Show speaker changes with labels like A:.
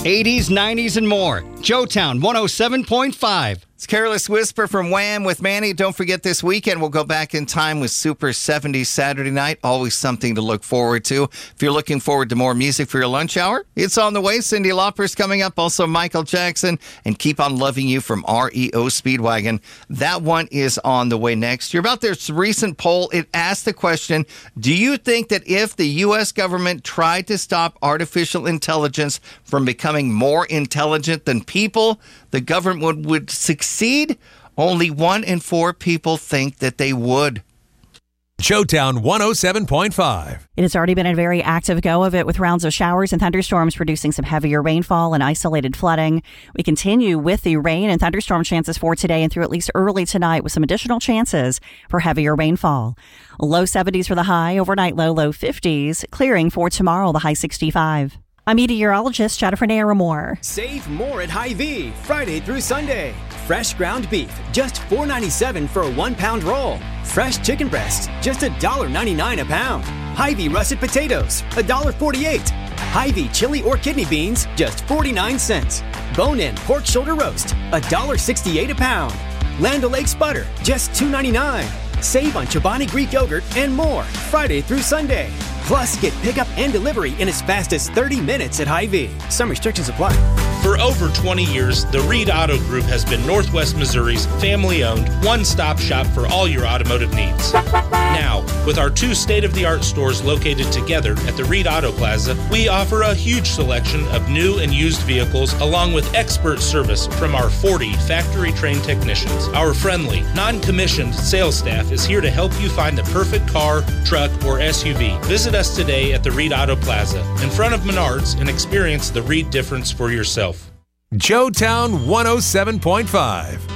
A: 80s, 90s, and more. Joetown 107.5.
B: It's Careless Whisper from Wham with Manny. Don't forget this weekend we'll go back in time with Super 70s Saturday night. Always something to look forward to. If you're looking forward to more music for your lunch hour, it's on the way. Cyndi Lauper's coming up. Also Michael Jackson and Keep on Loving You from REO Speedwagon. That one is on the way next. You're about this recent poll. It asked the question, do you think that if the U.S. government tried to stop artificial intelligence from becoming more intelligent than people, the government would succeed? Only 1 in 4 people think that they would.
C: Joetown 107.5.
D: It has already been a very active go of it with rounds of showers and thunderstorms producing some heavier rainfall and isolated flooding. We continue with the rain and thunderstorm chances for today and through at least early tonight with some additional chances for heavier rainfall. Low 70s for the high, overnight low 50s, clearing for tomorrow, the high 65. I'm meteorologist Jennifer Naramore.
E: Save more at Hy-Vee, Friday through Sunday. Fresh ground beef, just $4.97 for a 1-pound roll. Fresh chicken breasts, just $1.99 a pound. Hy-Vee russet potatoes, $1.48. Hy-Vee chili or kidney beans, just 49 cents. Bone-in pork shoulder roast, $1.68 a pound. Land O'Lakes butter, just $2.99. Save on Chobani Greek yogurt and more, Friday through Sunday. Plus, get pickup and delivery in as fast as 30 minutes at Hy-Vee. Some restrictions apply.
F: For over 20 years, the Reed Auto Group has been Northwest Missouri's family-owned, one-stop shop for all your automotive needs. Now, with our 2 state-of-the-art stores located together at the Reed Auto Plaza, we offer a huge selection of new and used vehicles along with expert service from our 40 factory-trained technicians. Our friendly, non-commissioned sales staff is here to help you find the perfect car, truck, or SUV. Visit us today at the Reed Auto Plaza in front of Menards and experience the Reed difference for yourself.
C: Joetown 107.5.